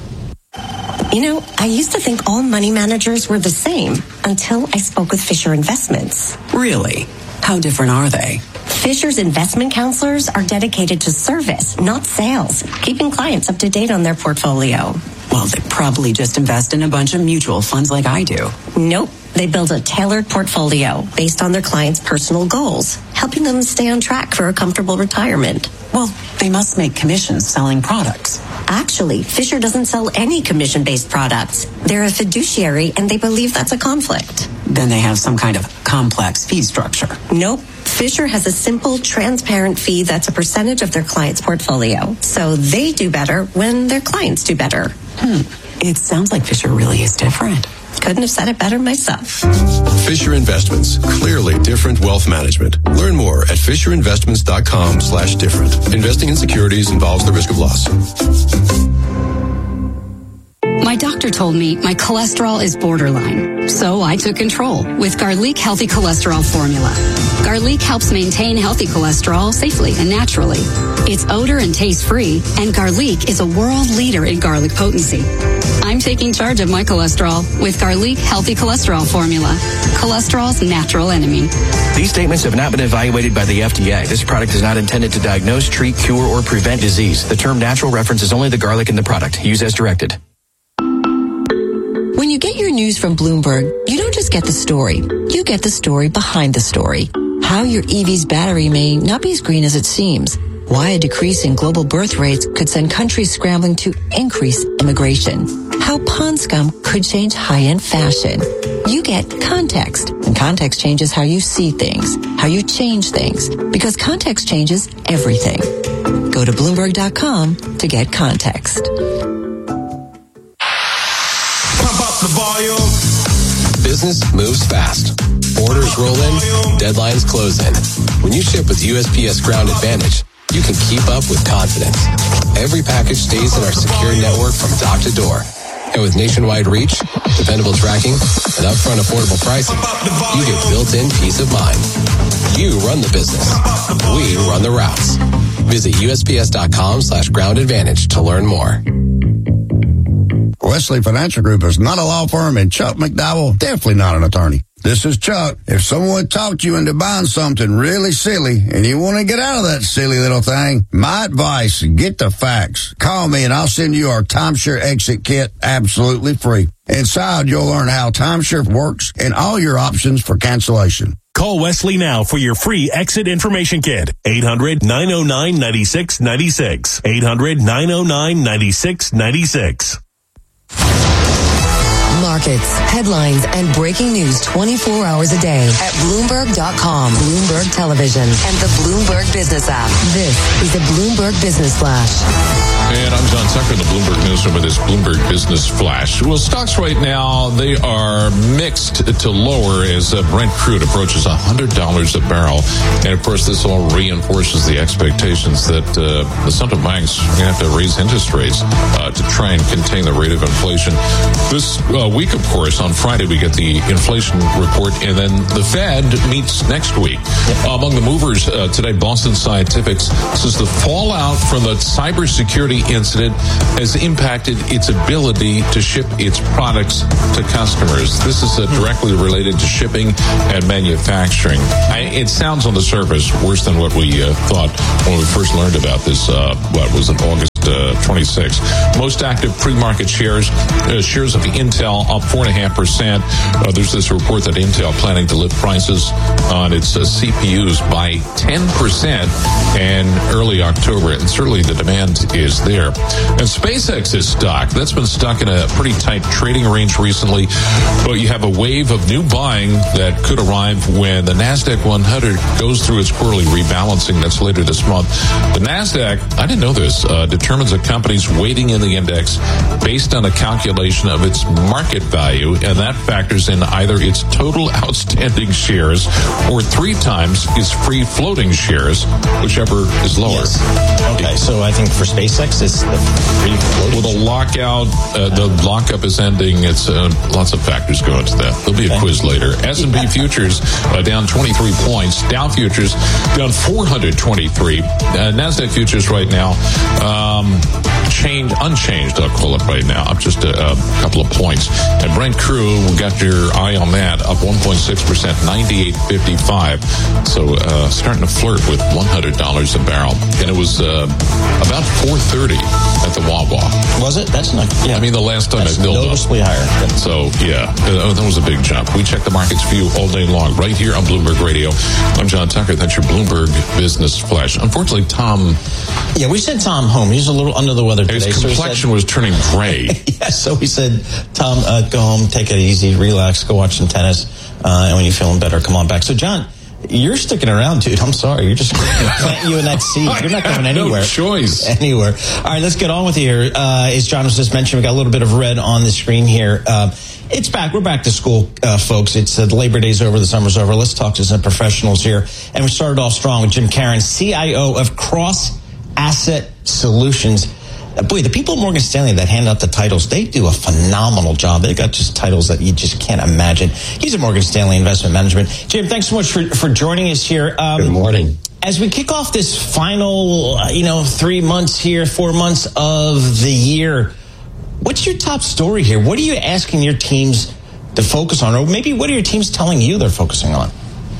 You know, I used to think all money managers were the same until I spoke with Fisher Investments. Really? How different are they? Fisher's investment counselors are dedicated to service, not sales, keeping clients up to date on their portfolio. Well, they probably just invest in a bunch of mutual funds like I do. Nope. They build a tailored portfolio based on their clients' personal goals, helping them stay on track for a comfortable retirement. Well, they must make commissions selling products. Actually, Fisher doesn't sell any commission-based products. They're a fiduciary, and they believe that's a conflict. Then they have some kind of complex fee structure. Nope. Fisher has a simple, transparent fee that's a percentage of their client's portfolio. So they do better when their clients do better. Hmm. It sounds like Fisher really is different. Couldn't have said it better myself. Fisher Investments. Clearly different wealth management. Learn more at FisherInvestments.com slash different. Investing in securities involves the risk of loss. My doctor told me my cholesterol is borderline, so I took control with Garlic Healthy Cholesterol Formula. Garlic helps maintain healthy cholesterol safely and naturally. It's odor and taste-free, and Garlic is a world leader in garlic potency. I'm taking charge of my cholesterol with Garlic Healthy Cholesterol Formula, cholesterol's natural enemy. These statements have not been evaluated by the F D A. This product is not intended to diagnose, treat, cure, or prevent disease. The term natural references only the garlic in the product. Use as directed. When you get your news from Bloomberg, you don't just get the story. You get the story behind the story. How your E V's battery may not be as green as it seems. Why a decrease in global birth rates could send countries scrambling to increase immigration. How pond scum could change high-end fashion. You get context, and context changes how you see things, how you change things, because context changes everything. Go to Bloomberg dot com to get context. The volume. Business moves fast. Orders roll in, deadlines close in. When you ship with U S P S Ground Advantage, you can keep up with confidence. Every package stays in our secure network from dock to door. And with nationwide reach, dependable tracking, and upfront affordable pricing, you get built-in peace of mind. You run the business. We run the routes. Visit U S P S dot com slash ground advantage to learn more. Wesley Financial Group is not a law firm, and Chuck McDowell, definitely not an attorney. This is Chuck. If someone talked you into buying something really silly and you want to get out of that silly little thing, my advice, get the facts. Call me and I'll send you our timeshare exit kit absolutely free. Inside, you'll learn how timeshare works and all your options for cancellation. Call Wesley now for your free exit information kit. eight hundred, nine oh nine, nine six nine six. eight hundred, nine oh nine, nine six nine six. Market markets, headlines, and breaking news twenty-four hours a day at Bloomberg dot com, Bloomberg Television, and the Bloomberg Business app. This is the Bloomberg Business Flash. And I'm John Tucker in the Bloomberg Newsroom with this Bloomberg Business Flash. Well, stocks right now, they are mixed to lower as uh, Brent crude approaches one hundred dollars a barrel. And, of course, this all reinforces the expectations that uh, the central banks are going to have to raise interest rates uh, to try and contain the rate of inflation. This uh, week, of course, on Friday, we get the inflation report, and then the Fed meets next week. Uh, among the movers uh, today, Boston Scientific says the fallout from the cybersecurity incident has impacted its ability to ship its products to customers. This is uh, directly related to shipping and manufacturing. I, it sounds on the surface worse than what we uh, thought when we first learned about this, uh, what was it, August uh, twenty-sixth. Most active pre-market shares, uh, shares of Intel up four point five percent. Uh, there's this report that Intel planning to lift prices on its uh, C P Us by ten percent in early October, and certainly the demand is there. And SpaceX's stock, that's been stuck in a pretty tight trading range recently, but you have a wave of new buying that could arrive when the NASDAQ one hundred goes through its quarterly rebalancing. That's later this month. The NASDAQ, I didn't know this, uh, determines a company's weighting in the index based on a calculation of its market value, and that factors in either its total outstanding shares or three times its free floating shares, whichever is lower. Yes. Okay, so I think for SpaceX, it's the free floating. Well, the lockout, uh, the lockup is ending. It's uh, lots of factors go into that. There'll be a okay. quiz later. S and P futures uh, down twenty-three points. Dow futures down four hundred twenty-three. Uh, NASDAQ futures right now um, changed, unchanged, I'll call it right now, up just a, a couple of points. And Brent crude, we got your eye on that, up one point six percent, ninety-eight fifty-five. So uh, starting to flirt with one hundred dollars a barrel. And it was uh, about four thirty at the Wawa. Was it? That's not, yeah. I mean, the last time That's I built noticeably up. higher. So, yeah, uh, that was a big jump. We check the markets for you all day long, right here on Bloomberg Radio. I'm John Tucker. That's your Bloomberg Business Flash. Unfortunately, Tom... Yeah, we sent Tom home. He's a little under the weather today. His complexion so said, was turning gray. Yeah, so we said, Tom, uh, go home, take it easy, relax, go watch some tennis, uh, and when you're feeling better, come on back. So, John... You're sticking around, dude. I'm sorry. You're just plant you in that seat. You're not going anywhere. No choice. Anywhere. All right, let's get on with here. Uh, as John was just mentioning, we got a little bit of red on the screen here. Uh, it's back. We're back to school, uh, folks. It's uh, Labor Day's over. The summer's over. Let's talk to some professionals here. And we started off strong with Jim Caron, C I O of Cross Asset Solutions. Uh, boy, the people at Morgan Stanley that hand out the titles, they do a phenomenal job. They got just titles that you just can't imagine. He's at Morgan Stanley Investment Management. Jim, thanks so much for, for joining us here. Um, Good morning. As we kick off this final, uh, you know, three months here, four months of the year, what's your top story here? What are you asking your teams to focus on? Or maybe what are your teams telling you they're focusing on?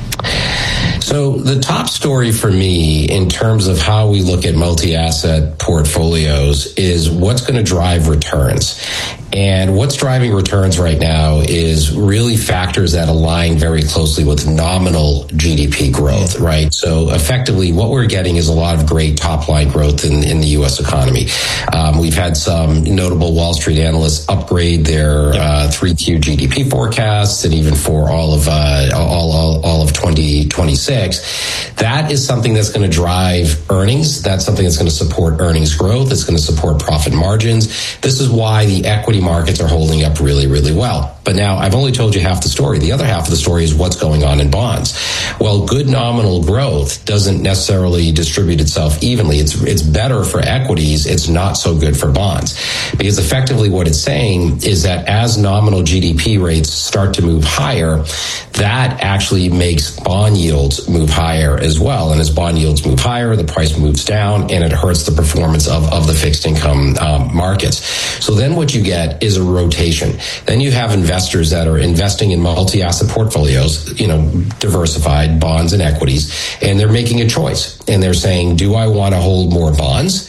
So the top story for me in terms of how we look at multi-asset portfolios is what's going to drive returns. And what's driving returns right now is really factors that align very closely with nominal G D P growth, right? So effectively what we're getting is a lot of great top line growth in, in the U S economy. Um, we've had some notable Wall Street analysts upgrade their uh, three Q G D P forecasts, and even for all of uh, all, all, all of twenty twenty-six. That is something that's going to drive earnings. That's something that's going to support earnings growth. It's going to support profit margins. This is why the equity markets are holding up really, really well. But now I've only told you half the story. The other half of the story is what's going on in bonds. Well, good nominal growth doesn't necessarily distribute itself evenly. It's it's better for equities. It's not so good for bonds. Because effectively what it's saying is that as nominal G D P rates start to move higher, that actually makes bond yields move higher as well. And as bond yields move higher, the price moves down and it hurts the performance of, of the fixed income um, markets. So then what you get is a rotation. Then you have investors that are investing in multi-asset portfolios, you know, diversified bonds and equities, and they're making a choice. And they're saying, do I want to hold more bonds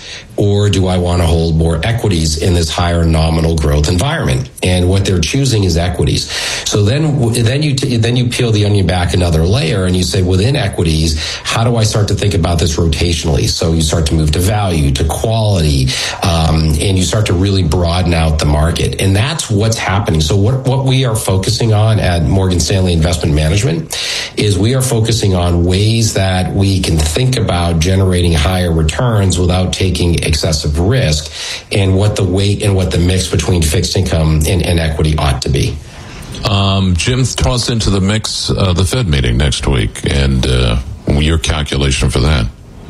or do I want to hold more equities in this higher nominal growth environment? And what they're choosing is equities. So then, then you t- then you peel the onion back another layer, and you say, within equities, how do I start to think about this rotationally? So you start to move to value, to quality, um, and you start to really broaden out the market. And that's what's happening. So what what we are focusing on at Morgan Stanley Investment Management is we are focusing on ways that we can think about generating higher returns without taking excessive risk, and what the weight and what the mix between fixed income and, and equity ought to be. Um, Jim, toss into the mix uh, the Fed meeting next week and uh, your calculation for that.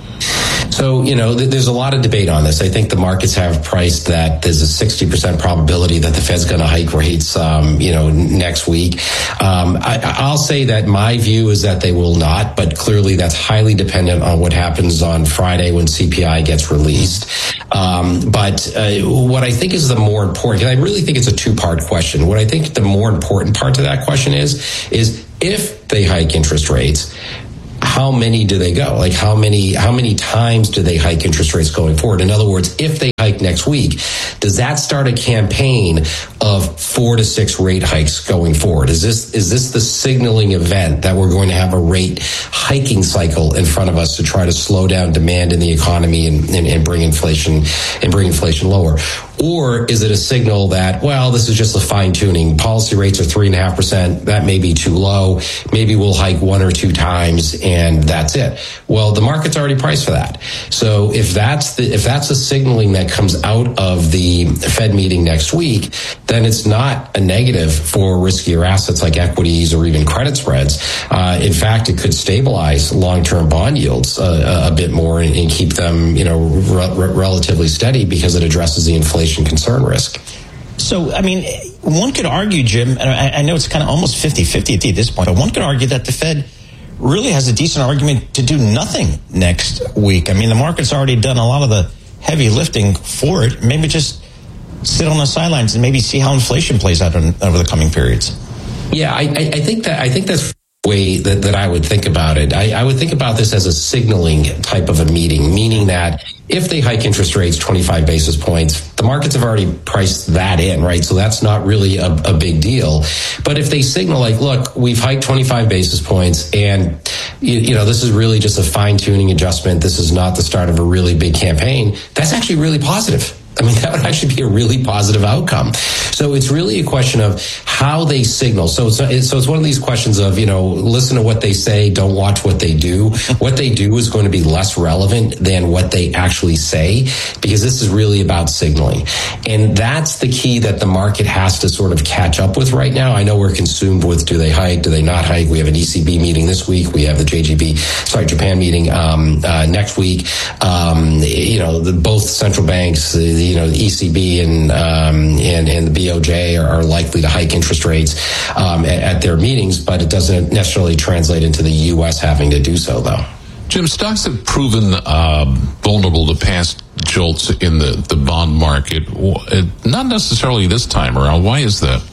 So, you know, th- there's a lot of debate on this. I think the markets have priced that there's a sixty percent probability that the Fed's going to hike rates, um, you know, n- next week. Um, I, I'll say that my view is that they will not, but clearly that's highly dependent on what happens on Friday when C P I gets released. Um, but uh, what I think is the more important, and I really think it's a two-part question. What I think the more important part to that question is, is if they hike interest rates, how many do they go? Like how many, how many times do they hike interest rates going forward? In other words, if they hike next week, does that start a campaign of four to six rate hikes going forward? Is this, is this the signaling event that we're going to have a rate hiking cycle in front of us to try to slow down demand in the economy and, and, and bring inflation and bring inflation lower? Or is it a signal that, well, this is just a fine tuning? Policy rates are three and a half percent. That may be too low. Maybe we'll hike one or two times and that's it. Well, the market's already priced for that. So if that's the, if that's a signaling that comes out of the Fed meeting next week, then it's not a negative for riskier assets like equities or even credit spreads. Uh, in fact, it could stabilize long-term bond yields uh, a bit more and, and keep them, you know, re- re- relatively steady because it addresses the inflation concern risk. So, I mean, one could argue, Jim, and I, I know it's kind of almost fifty-fifty at this point, but one could argue that the Fed really has a decent argument to do nothing next week. I mean, the market's already done a lot of the heavy lifting for it. Maybe just sit on the sidelines and maybe see how inflation plays out in, over the coming periods. Yeah, I, I think that I think that's the way that, that I would think about it. I, I would think about this as a signaling type of a meeting, meaning that if they hike interest rates twenty-five basis points, the markets have already priced that in, right? So that's not really a, a big deal. But if they signal like, look, we've hiked twenty-five basis points and, you, you know, this is really just a fine-tuning adjustment. This is not the start of a really big campaign. That's actually really positive. I mean, that would actually be a really positive outcome. So it's really a question of how they signal. So it's, so it's one of these questions of, you know, listen to what they say, don't watch what they do. What they do is going to be less relevant than what they actually say, because this is really about signaling. And that's the key that the market has to sort of catch up with right now. I know we're consumed with, do they hike, do they not hike? We have an E C B meeting this week. We have the J G B, sorry, Japan meeting um, uh, next week. Um, you know, the, both central banks, the, you know, the E C B and um, and, and the B O J are, are likely to hike interest rates um, at, at their meetings, but it doesn't necessarily translate into the U S having to do so, though. Jim, stocks have proven uh, vulnerable to past jolts in the, the bond market. Not necessarily this time around. Why is that?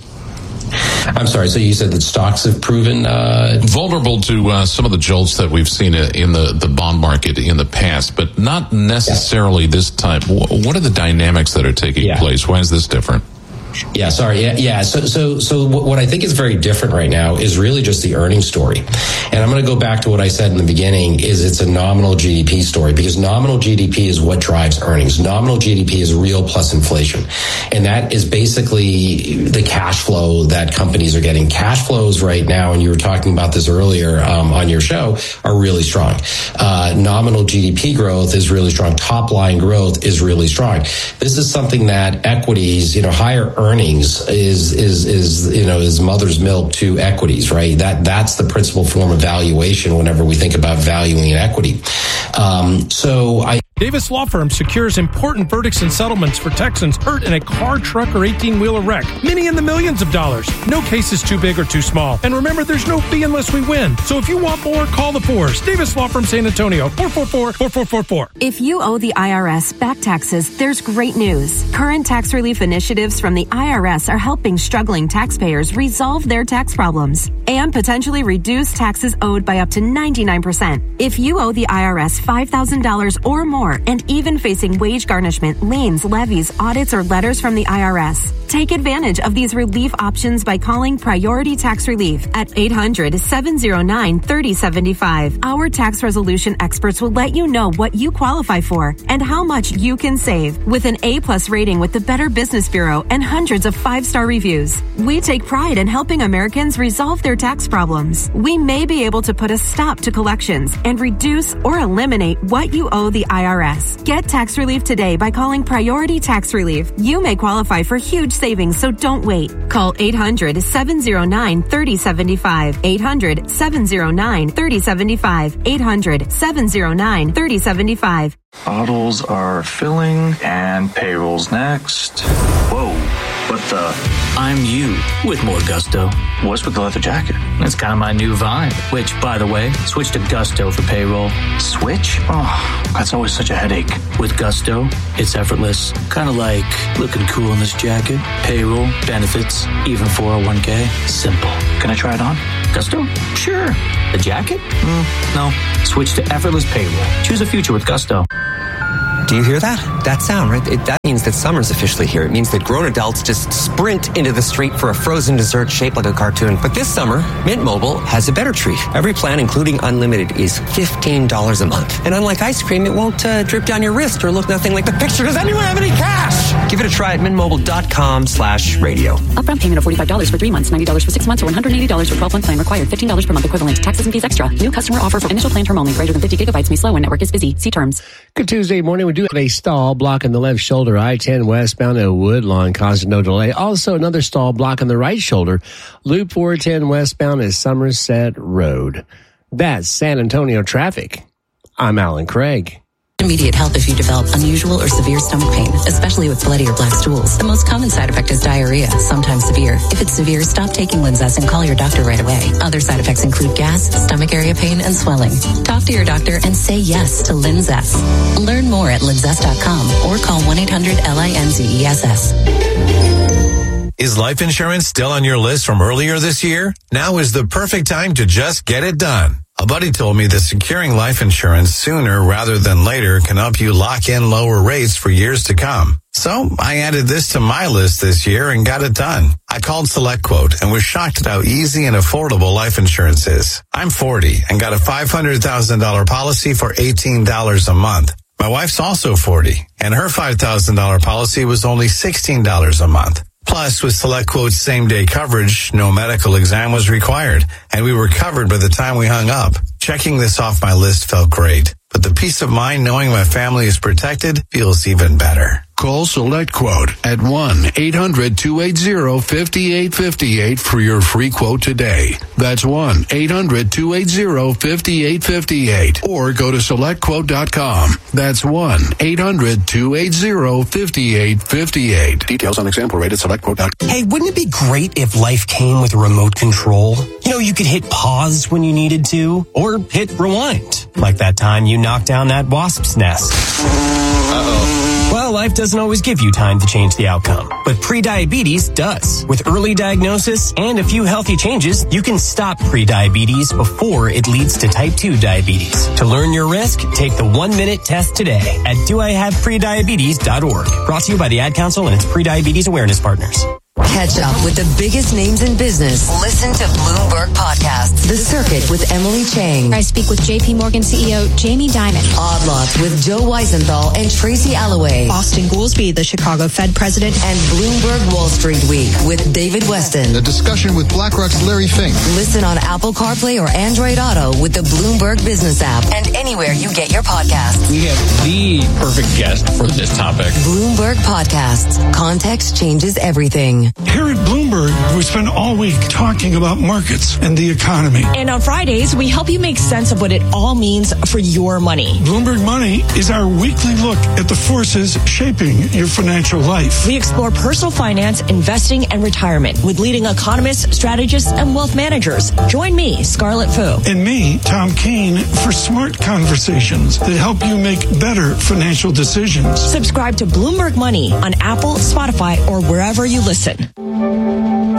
I'm sorry, so you said that stocks have proven uh... vulnerable to uh, some of the jolts that we've seen in the, the bond market in the past, but not necessarily yeah. this time. What are the dynamics that are taking yeah. place? Why is this different? Yeah, sorry. Yeah, yeah. So, so, so what I think is very different right now is really just the earnings story. And I'm going to go back to what I said in the beginning is it's a nominal G D P story, because nominal G D P is what drives earnings. Nominal G D P is real plus inflation. And that is basically the cash flow that companies are getting. Cash flows right now, and you were talking about this earlier um, on your show, are really strong. Uh, nominal G D P growth is really strong. Top line growth is really strong. This is something that equities, you know, higher earnings is is is you know is mother's milk to equities, right? That that's the principal form of valuation whenever we think about valuing an equity. Um, so I. Davis Law Firm secures important verdicts and settlements for Texans hurt in a car, truck, or eighteen-wheeler wreck. Many in the millions of dollars. No case is too big or too small. And remember, there's no fee unless we win. So if you want more, call the Fours. Davis Law Firm San Antonio, four four four, four four four four. If you owe the I R S back taxes, there's great news. Current tax relief initiatives from the I R S are helping struggling taxpayers resolve their tax problems. and potentially reduce taxes owed by up to ninety-nine percent. If you owe the I R S five thousand dollars or more and even facing wage garnishment, liens, levies, audits, or letters from the I R S, take advantage of these relief options by calling Priority Tax Relief at eight hundred, seven oh nine, three oh seven five. Our tax resolution experts will let you know what you qualify for and how much you can save. With an A-plus rating with the Better Business Bureau and hundreds of five-star reviews, we take pride in helping Americans resolve their tax problems. We may be able to put a stop to collections and reduce or eliminate what you owe the I R S. Get tax relief today by calling Priority Tax Relief. You may qualify for huge savings, so don't wait. Call eight hundred, seven oh nine, three oh seven five. eight hundred, seven oh nine, three oh seven five. eight hundred, seven oh nine, three oh seven five. Bottles are filling and payroll's next. Whoa, what the? I'm you with more gusto. What's with the leather jacket? It's kind of my new vibe. Which, by the way, switch to Gusto for payroll. Switch? Oh, that's always such a headache. With Gusto, it's effortless. Kind of like looking cool in this jacket. Payroll, benefits, even four oh one k. Simple. Can I try it on? Gusto? Sure. The jacket? Mm, no. Switch to effortless payroll. Choose a future with Gusto. Do you hear that? That sound, right? It, that means that summer's officially here. It means that grown adults just sprint into the street for a frozen dessert shaped like a cartoon. But this summer, Mint Mobile has a better treat. Every plan, including unlimited, is fifteen dollars a month. And unlike ice cream, it won't uh, drip down your wrist or look nothing like the picture. Does anyone have any cash? Give it a try at mintmobile.com slash radio. Upfront payment of forty-five dollars for three months, ninety dollars for six months, or one hundred eighty dollars for twelve-month plan required. fifteen dollars per month equivalent. Taxes and fees extra. New customer offer for initial plan term only. Greater than fifty gigabytes may slow when network is busy. See terms. Good Tuesday morning. We do have a stall blocking the left shoulder, I ten westbound at Woodlawn, causing no delay. Also, another stall blocking the right shoulder, Loop four ten westbound at Somerset Road. That's San Antonio traffic. I'm Alan Craig. Immediate help if you develop unusual or severe stomach pain, especially with bloody or black stools. The most common side effect is diarrhea, sometimes severe. If it's severe, stop taking Linzess and call your doctor right away. Other side effects include gas, stomach area pain, and swelling. Talk to your doctor and say yes to Linzess. Learn more at linzess dot com or call one eight hundred L I N Z E S S. Is life insurance still on your list from earlier this year? Now is the perfect time to just get it done. A buddy told me that securing life insurance sooner rather than later can help you lock in lower rates for years to come. So I added this to my list this year and got it done. I called SelectQuote and was shocked at how easy and affordable life insurance is. I'm forty and got a five hundred thousand dollars policy for eighteen dollars a month. My wife's also forty and her five thousand dollars policy was only sixteen dollars a month. Plus, with SelectQuote's same-day coverage, no medical exam was required, and we were covered by the time we hung up. Checking this off my list felt great, but the peace of mind knowing my family is protected feels even better. Call SelectQuote at one eight hundred two eight zero five eight five eight for your free quote today. That's one eight hundred two eight zero five eight five eight. Or go to select quote dot com. That's one eight hundred two eight zero five eight five eight. Details on example rate at select quote dot com. Hey, wouldn't it be great if life came with a remote control? You know, you could hit pause when you needed to, or hit rewind. Like that time you knocked down that wasp's nest. Uh-oh. Well, life doesn't always give you time to change the outcome, but prediabetes does. With early diagnosis and a few healthy changes, you can stop prediabetes before it leads to type two diabetes. To learn your risk, take the one-minute test today at do I have prediabetes dot org. Brought to you by the Ad Council and its Prediabetes Awareness Partners. Catch up with the biggest names in business. Listen to Bloomberg Podcasts, The Circuit with Emily Chang. I speak with J P Morgan C E O Jamie Dimon. Odd Lots with Joe Weisenthal and Tracy Alloway. Austin Goolsbee, the Chicago Fed president. And Bloomberg Wall Street Week with David Weston. A discussion with BlackRock's Larry Fink. Listen on Apple CarPlay or Android Auto with the Bloomberg Business app and anywhere you get your podcasts. We have the perfect guest for this topic. Bloomberg Podcasts. Context changes everything. Here at Bloomberg, we spend all week talking about markets and the economy. And on Fridays, we help you make sense of what it all means for your money. Bloomberg Money is our weekly look at the forces shaping your financial life. We explore personal finance, investing, and retirement with leading economists, strategists, and wealth managers. Join me, Scarlett Fu. And me, Tom Keene, for smart conversations that help you make better financial decisions. Subscribe to Bloomberg Money on Apple, Spotify, or wherever you listen. You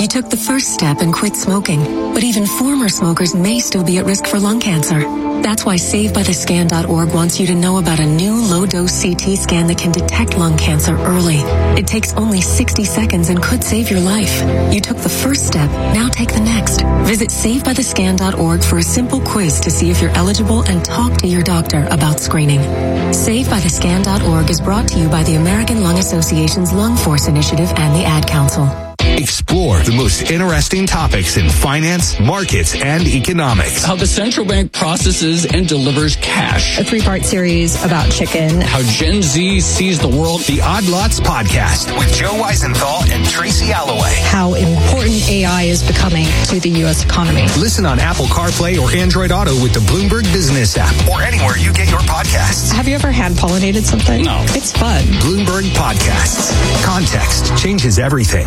took the first step and quit smoking, but even former smokers may still be at risk for lung cancer. That's why Save By The Scan dot org wants you to know about a new low-dose C T scan that can detect lung cancer early. It takes only sixty seconds and could save your life. You took the first step, now take the next. Visit Save By The Scan dot org for a simple quiz to see if you're eligible and talk to your doctor about screening. Save By The Scan dot org is brought to you by the American Lung Association's Lung Force Initiative and the Ad Council. Explore the most interesting topics in finance, markets, and economics. How the central bank processes and delivers cash. A three-part series about chicken. How Gen Z sees the world. The Odd Lots Podcast with Joe Weisenthal and Tracy Alloway. How important A I is becoming to the U S economy. Listen on Apple CarPlay or Android Auto with the Bloomberg Business app or anywhere you get your podcasts. Have you ever hand-pollinated something? No. It's fun. Bloomberg Podcasts. Context changes everything.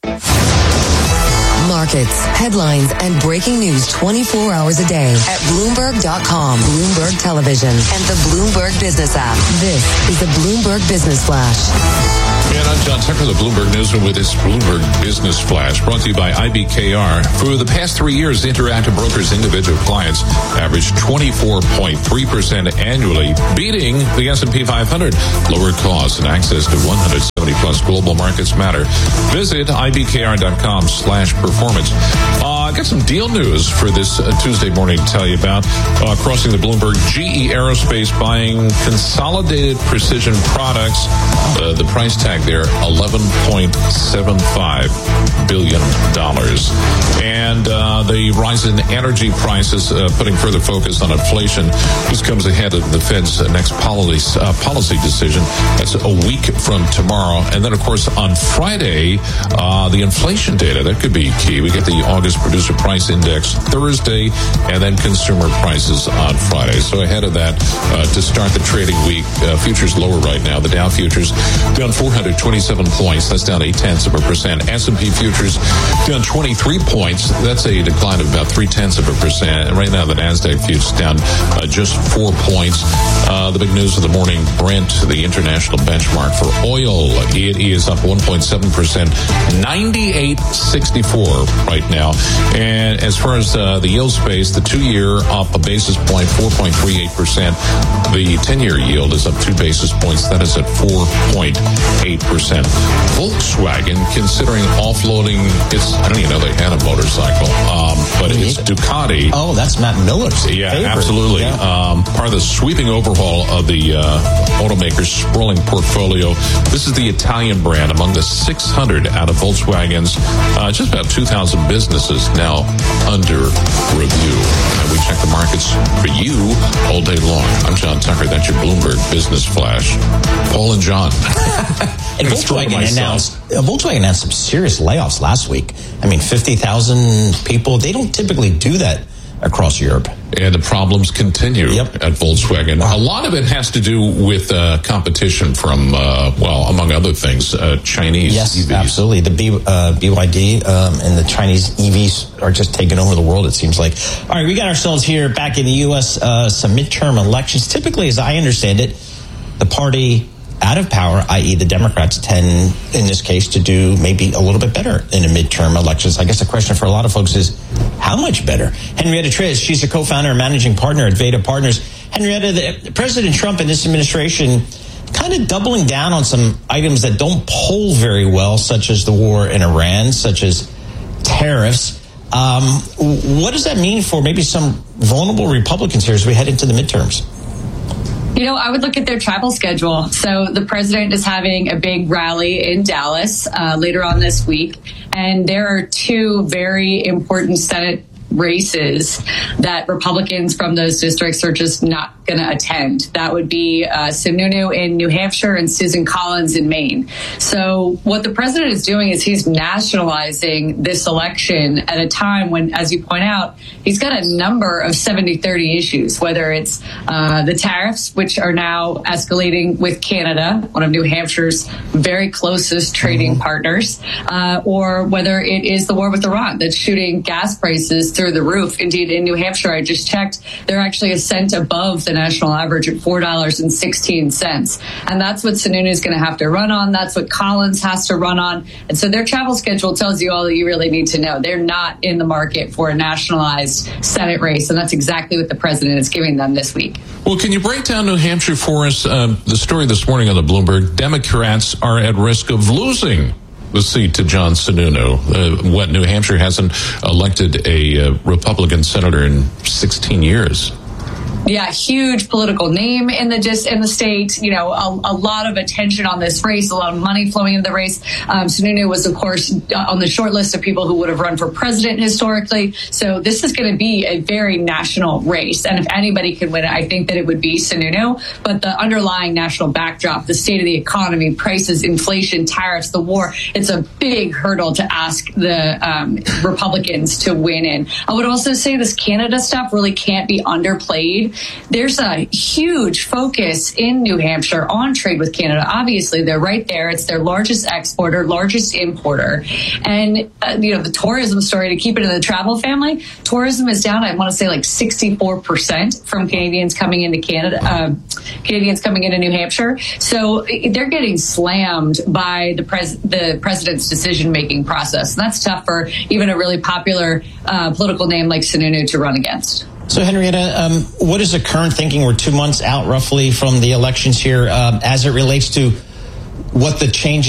Markets, headlines, and breaking news twenty-four hours a day at Bloomberg dot com, Bloomberg Television, and the Bloomberg Business app. This is the Bloomberg Business Flash. And I'm John Tucker, the Bloomberg Newsroom, with this Bloomberg Business Flash, brought to you by I B K R. For the past three years, Interactive Brokers' individual clients averaged twenty-four point three percent annually, beating the S and P five hundred. Lower costs and access to one hundred seventy plus global markets matter. Visit I B K R dot com slash performance. Uh, I got some deal news for this uh, Tuesday morning to tell you about. Uh, crossing the Bloomberg, G E Aerospace buying Consolidated Precision Products. Uh, the price tag there, eleven point seven five billion dollars. And uh, the rise in energy prices uh, putting further focus on inflation. This comes ahead of the Fed's next policy, uh, policy decision. That's a week from tomorrow. And then, of course, on Friday, uh, the inflation data, that could be key. We get the August Producer Price Index Thursday and then consumer prices on Friday. So ahead of that, uh, to start the trading week, uh, futures lower right now. The Dow futures down four hundred twenty-seven points. That's down eight tenths of a percent. S and P futures down twenty-three points. That's a decline of about three tenths of a percent. And right now, the NASDAQ futures down uh, just four points. Uh, the big news of the morning, Brent, the international benchmark for oil, it is up one point seven percent, ninety-eight sixty-four right now. And as far as uh, the yield space, the two-year up a basis point, four point three eight percent. The ten-year yield is up two basis points. That is at four point eight percent. Volkswagen considering offloading its, I don't even know they had a motorcycle, um, but it's Ducati. Oh, that's Matt Miller's Yeah, favorite. absolutely. Yeah. Um, part of the sweeping overhaul of the uh, automaker's sprawling portfolio. This is the Italian brand among the six hundred out of Volkswagen's, uh, just about two thousand businesses now under review. And we check the markets for you all day long. I'm John Tucker. That's your Bloomberg Business Flash. Paul and John. And Volkswagen announced, uh, Volkswagen announced some serious layoffs last week. I mean, fifty thousand people. They don't typically do that across Europe. And the problems continue yep. at Volkswagen. A lot of it has to do with uh, competition from, uh, well, among other things, uh, Chinese yes, E Vs. Yes, absolutely. The B, uh, B Y D um, and the Chinese E Vs are just taking over the world, it seems like. All right, we got ourselves here back in the U S, uh, some midterm elections. Typically, as I understand it, the party out of power, that is the Democrats, tend, in this case, to do maybe a little bit better in the midterm elections. I guess the question for a lot of folks is, how much better? Henrietta Triz, she's a co-founder and managing partner at Veda Partners. Henrietta, the, President Trump and this administration kind of doubling down on some items that don't poll very well, such as the war in Iran, such as tariffs. Um, what does that mean for maybe some vulnerable Republicans here as we head into the midterms? You know, I would look at their travel schedule. So the president is having a big rally in Dallas uh, later on this week. And there are two very important Senate races that Republicans from those districts are just not going to attend. That would be uh, Sununu in New Hampshire and Susan Collins in Maine. So what the president is doing is he's nationalizing this election at a time when, as you point out, he's got a number of seventy thirty issues, whether it's uh, the tariffs, which are now escalating with Canada, one of New Hampshire's very closest trading mm-hmm. partners, uh, or whether it is the war with Iran that's shooting gas prices through the roof. Indeed, in New Hampshire, I just checked, they're actually a cent above the national average at four dollars and sixteen cents. And that's what Sununu is going to have to run on. That's what Collins has to run on. And so their travel schedule tells you all that you really need to know. They're not in the market for a nationalized Senate race. And that's exactly what the president is giving them this week. Well, can you break down New Hampshire for us? Uh, the story this morning on the Bloomberg, Democrats are at risk of losing the seat to John Sununu. Uh, what, New Hampshire hasn't elected a uh, Republican senator in sixteen years. Yeah, huge political name in the just in the state. You know, a, a lot of attention on this race, a lot of money flowing into the race. Um, Sununu was, of course, on the short list of people who would have run for president historically. So this is going to be a very national race. And if anybody can win it, I think that it would be Sununu. But the underlying national backdrop, the state of the economy, prices, inflation, tariffs, the war, it's a big hurdle to ask the um, Republicans to win in. I would also say this Canada stuff really can't be underplayed. There's a huge focus in New Hampshire on trade with Canada. Obviously, they're right there. It's their largest exporter, largest importer. And, uh, you know, the tourism story, to keep it in the travel family, tourism is down, I want to say like sixty-four percent from Canadians coming into Canada, uh, Canadians coming into New Hampshire. So they're getting slammed by the, pres- the president's decision-making process. And that's tough for even a really popular uh, political name like Sununu to run against. So, Henrietta, um, what is the current thinking? We're two months out roughly from the elections here um, as it relates to what the changes